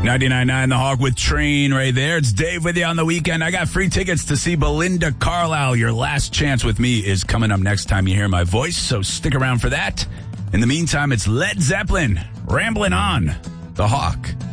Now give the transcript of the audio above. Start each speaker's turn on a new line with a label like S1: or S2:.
S1: 99.9 The Hawk with Train right there. It's Dave with you on the weekend. I got free tickets to see Belinda Carlisle. Your last chance with me is coming up next time you hear my voice, so stick around for that. In the meantime, it's Led Zeppelin, Rambling On, The Hawk.